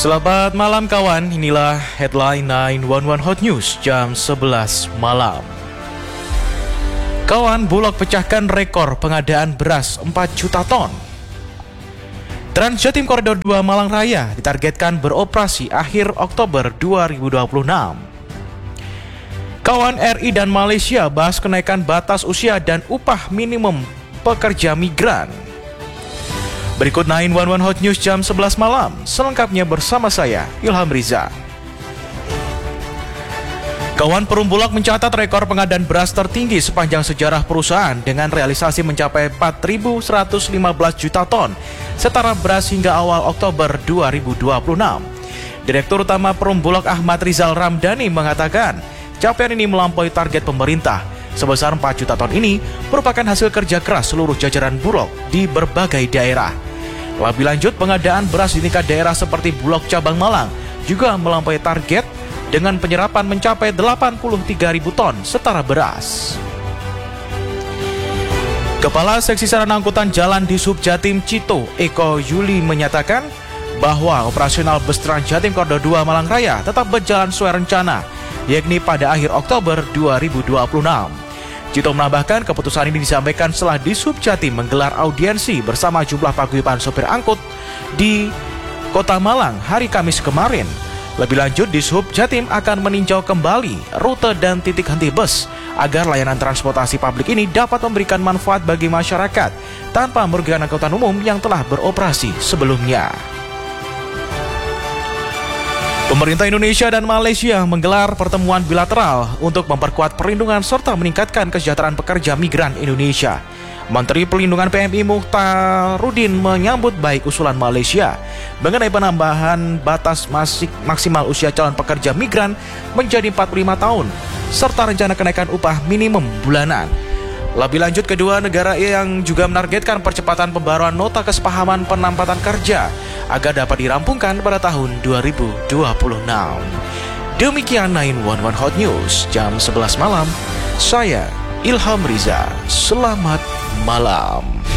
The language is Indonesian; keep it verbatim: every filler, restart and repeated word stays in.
Selamat malam kawan, inilah headline sembilan satu satu Hot News jam sebelas malam. Kawan, Bulog pecahkan rekor pengadaan beras empat juta ton. Trans Jatim Koridor dua Malang Raya ditargetkan beroperasi akhir Oktober dua ribu dua puluh enam. Kawan, R I dan Malaysia bahas kenaikan batas usia dan upah minimum pekerja migran. Berikut sembilan satu satu Hot News jam sebelas malam, selengkapnya bersama saya, Ilham Riza. Kawan, Perum Bulog mencatat rekor pengadaan beras tertinggi sepanjang sejarah perusahaan dengan realisasi mencapai empat ribu seratus lima belas juta ton, setara beras hingga awal Oktober dua ribu dua puluh enam. Direktur Utama Perum Bulog Ahmad Rizal Ramdhani mengatakan, capaian ini melampaui target pemerintah. Sebesar empat juta ton ini merupakan hasil kerja keras seluruh jajaran Bulog di berbagai daerah. Lebih lanjut, pengadaan beras di tingkat daerah seperti Bulog Cabang Malang juga melampaui target dengan penyerapan mencapai delapan puluh tiga ribu ton setara beras. Kepala Seksi Sarana Angkutan Jalan di Subjatim Cito, Eko Yuli, menyatakan bahwa operasional bus Trans Jatim Koridor dua Malang Raya tetap berjalan sesuai rencana, yakni pada akhir Oktober dua ribu dua puluh enam. Cito menambahkan keputusan ini disampaikan setelah di Subjatim menggelar audiensi bersama jumlah paguyuban sopir angkut di Kota Malang hari Kamis kemarin. Lebih lanjut, di Subjatim akan meninjau kembali rute dan titik henti bus agar layanan transportasi publik ini dapat memberikan manfaat bagi masyarakat tanpa merugikan angkutan umum yang telah beroperasi sebelumnya. Pemerintah Indonesia dan Malaysia menggelar pertemuan bilateral untuk memperkuat perlindungan serta meningkatkan kesejahteraan pekerja migran Indonesia. Menteri Perlindungan P M I Mukhtarudin menyambut baik usulan Malaysia mengenai penambahan batas masik maksimal usia calon pekerja migran menjadi empat puluh lima tahun, serta rencana kenaikan upah minimum bulanan. Lebih lanjut, kedua negara yang juga menargetkan percepatan pembaruan nota kesepahaman penempatan kerja agar dapat dirampungkan pada tahun dua ribu dua puluh enam. Demikian sembilan satu satu Hot News jam sebelas malam. Saya Ilham Riza. Selamat malam.